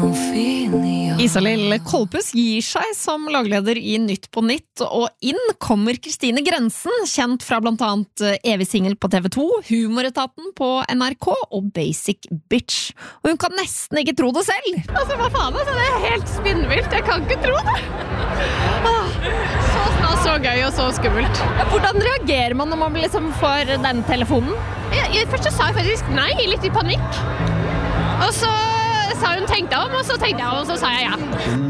Isalill Kolpus gir seg som lagleder I Nytt på Nytt, og inn kommer Kristine Grensen, kjent fra blant annet Evig Singel på TV2, Humoretaten på NRK og Basic Bitch. Og hun kan nesten ikke tro det selv. Altså, hva faen, altså, det helt spinnvilt, jeg kan ikke tro det. Så snas, så gøy og så skummelt. Hvordan reagerer man når man liksom får den telefonen? Først så sa jeg faktisk nei, litt I panikk. Og så sa hun tenkte om, og så tenkte jeg, og så sa jeg ja.